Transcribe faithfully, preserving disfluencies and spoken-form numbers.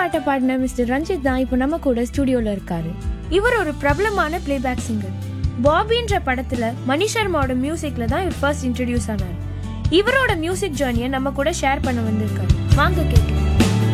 பாட்டை பாடின மிஸ்டர் ரஞ்சித் தான் இப்போ நம்ம கூட ஸ்டுடியோல இருக்காரு. இவர் ஒரு பிரபலமான பிளேபேக் சிங்கர். பாபின்ற படத்துல மணி சர்மாவோட மியூசிக்ல தான் இவர் ஃபர்ஸ்ட் இன்ட்ரடியூஸ் ஆனார். இவரோட மியூசிக் ஜேர்னியை நம்ம கூட ஷேர் பண்ண வந்திருக்காரு. வாங்க கேட்கலாம்.